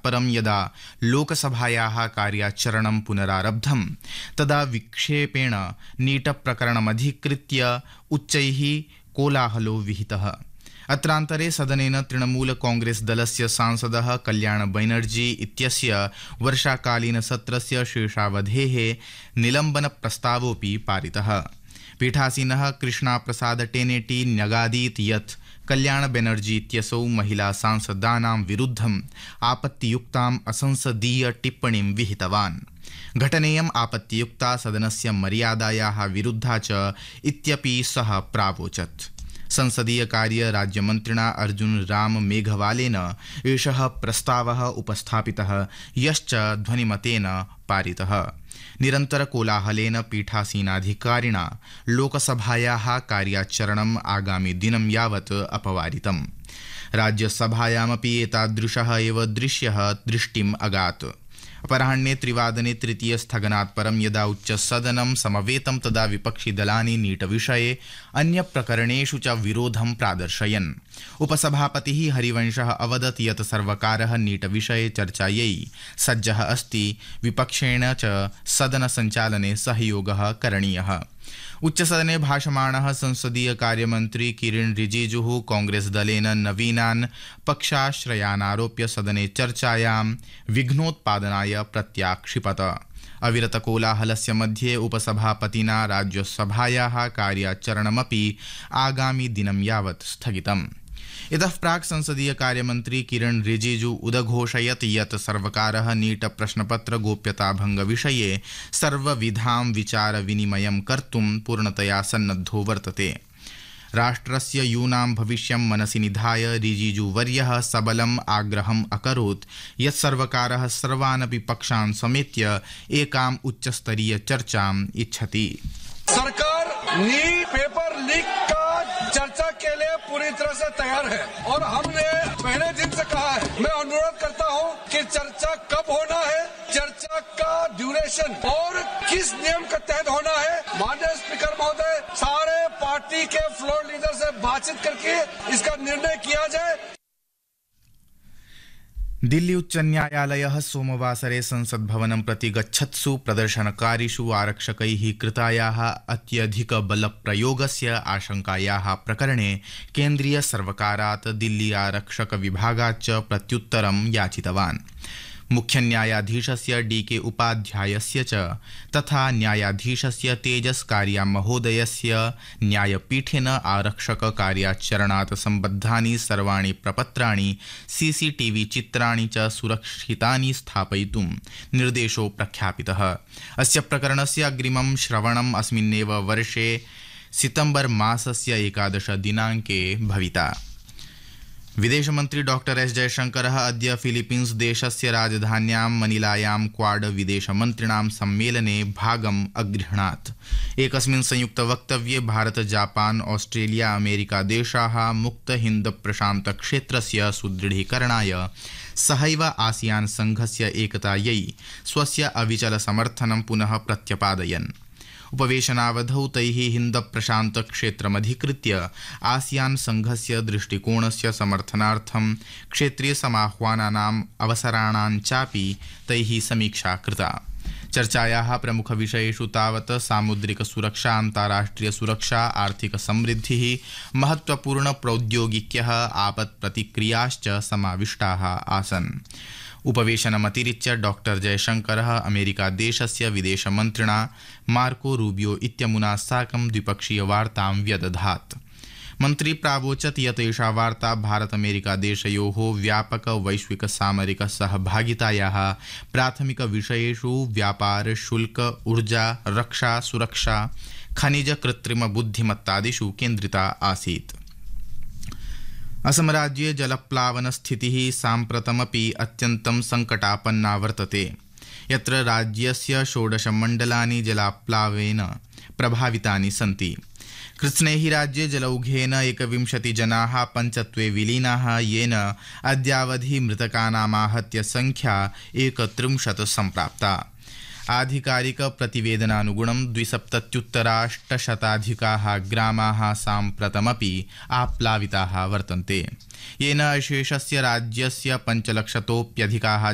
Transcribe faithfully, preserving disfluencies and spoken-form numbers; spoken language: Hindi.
परं यदा लोकसभायाः कार्याचरणं पुनरारब्धं तदा विक्षेपेण नीट प्रकरणमधिकृत्य उच्चैः कोलाहलो विहितः। अत्रान्तरे सदनेन तृणमूल कांग्रेस दलस्य सांसदः कल्याण बैनर्जी इत्यस्य वर्षाकालीन सत्रस्य शेषावधेः निलम्बन प्रस्तावोऽपि पारितः। पीठासीनः कृष्णा प्रसाद टेनेटी न्यगादीत् यत् कल्याण बैनर्जी इत्यसौ महिला सांसदानां विरुद्धम् आपत्तियुक्ताम् असंसदीय टिप्पणीं विहितवान्। घटनेयम् आपत्तियुक्ता सदनस्य मर्यादायाः विरुद्धा च इत्यपि सः प्रावोचत्। संसदीय कार्य राज्यमन्त्रिणा अर्जुन राम मेघवालेन एषः प्रस्तावः उपस्थापितः यश्च ध्वनिमतेन पारितः। निरन्तरकोलाहलेन पीठासीनाधिकारिणा लोकसभायाः कार्याचरणम् आगामि दिनं यावत् अपवारितम्। राज्यसभायामपि एतादृशः एव दृश्यः दृष्टिम् अगात्। अपराह्णे त्रिवादने तृतीय स्थगनात् परं यदा उच्चसदनं समवेतं तदा विपक्षिदलानि नीट विषये अन्य प्रकरणेषु च विरोधं प्रादर्शयन्। उपसभापतिः हरिवंशः अवदत् यत् सर्वकारः नीट विषये चर्चायै सज्जः अस्ति, विपक्षेण च सदनसञ्चालने सहयोगः करणीयः। उच्चसदने भाषमाणः संसदीय कार्यमन्त्री किरेन रिजिजुः कांग्रेस दलेन नवीनान् पक्षाश्रयानारोप्य सदने चर्चायां विघ्नोत्पादनाय प्रत्याक्षिपत। अविरतकोलाहलस्य मध्ये उपसभापतिना राज्यसभायाः कार्याचरणमपि आगामि दिनं यावत् स्थगितम्। इतः प्राक् संसदीय कार्यमन्त्री किरेन रिजिजु उदघोषयत् यत् सर्वकारः नीट प्रश्नपत्र गोप्यताभंग विषये सर्वविधां विचार विनिमयं कर्तुं पूर्णतया सन्नद्धो वर्तते। राष्ट्रस्य यूनां भविष्यं मनसि निधाय रिजिजुवर्यः सबलम् आग्रहम् अकरोत् यत् सर्वकारः सर्वानपि पक्षान् समेत्य एकाम् उच्चस्तरीय चर्चाम् इच्छति। सरकार नीट पेपर लीक का चर्चा के लिए पूरी तरह से तैयार है और हमने पहले दिन से कहा है, मैं अनुरोध करता हूं कि चर्चा कब होना है, चर्चा का ड्यूरेशन और किस नियम के तहत होना है। माननीय स्पीकर महोदय, सारे पार्टी के फ्लोर लीडर से बातचीत करके इसका निर्णय किया जाए। दिल्ली उच्च न्यायालयः सोमवासरे संसद भवनं प्रति गच्छत्सु प्रदर्शनकारिषु आरक्षकैः कृतायाः अत्यधिकबलप्रयोगस्य आशंकायाः प्रकरणे केन्द्रीय सर्वकारात् दिल्ली आरक्षक विभागात् च प्रत्युत्तरं याचितवान्। मुख्य न्यायाधीशस्य डी के उपाध्यायस्य च तथा न्यायाधीशस्य तेजस कारिया महोदयस्य न्यायपीठेन आरक्षक कार्याचरणात् सम्बद्धानि सर्वाणि प्रपत्राणि सीसीटीवी चित्राणि च सुरक्षितानि स्थापयितुं निर्देशो प्रख्यापितः। अस्य प्रकरणस्य अग्रिमं श्रवणम् अस्मिन्नेव वर्षे सितंबर मासस्य एकादश दिनाङ्के भविता। विदेशमन्त्री डॉक्टर एस जयशंकरः अद्य फिलीपीन्स देशस्य राजधान्यां मनिलायां क्वाड विदेशमन्त्रिणां सम्मेलने भागम् अगृह्णात्। एकस्मिन् संयुक्तवक्तव्ये भारत जापान ऑस्ट्रेलिया अमेरिका देशाः मुक्त हिन्द प्रशान्त क्षेत्रस्य सुदृढीकरणाय सहैव आसियान संघस्य एकतायै स्वस्य अविचल समर्थनं पुनः प्रत्यपादयन्। उपवेशनावधौ तैः हिन्द प्रशान्त क्षेत्रमधिकृत्य आसियान संघस्य दृष्टिकोणस्य समर्थनार्थं क्षेत्रीय समाह्वानानाम् अवसराणां चापि तैः समीक्षा कृता। चर्चायाः प्रमुखविषयेषु तावत् सामुद्रिक सुरक्षा, अन्ताराष्ट्रिय सुरक्षा, आर्थिक समृद्धिः, महत्वपूर्ण प्रौद्योगिक्यः, आपत् प्रतिक्रियाश्च समाविष्टाः आसन्। उपवेशनमतिरिच्य डॉक्टर जयशंकरः अमेरिका देशस्य विदेशमन्त्रिणा मार्को रूबियो इत्यमुना साकं द्विपक्षीय वार्तां व्यदधात्। मन्त्री प्रावोचत् यत् एषा वार्ता भारत अमेरिका देशयोः व्यापक वैश्विक सामरिक सहभागितायाः प्राथमिक विषयेषु व्यापार, शुल्क, ऊर्जा, रक्षा, सुरक्षा, खनिज, कृत्रिम बुद्धिमत्तादिषु केन्द्रिता आसीत्। असम राज्ये जलप्लावन स्थितिः साम्प्रतमपि अत्यन्तं सङ्कटापन्ना वर्तते, यत्र राज्यस्य षोडश मण्डलानि जलाप्लावेन प्रभावितानि सन्ति। कृत्स्नेहि राज्ये जलौघेन एकविंशति जनाः पञ्चत्वे विलीनाः, येन अद्यावधि मृतकानामाहत्य संख्या एकत्रिंशत् सम्प्राप्ता। आधिकारिक प्रतिवेदनानुगुणं द्विसप्तत्युत्तराष्टशताधिकाः ग्रामाः साम्प्रतमपि आप्लाविताः वर्तन्ते, येन अशेषस्य राज्यस्य पञ्चलक्षतोऽप्यधिकाः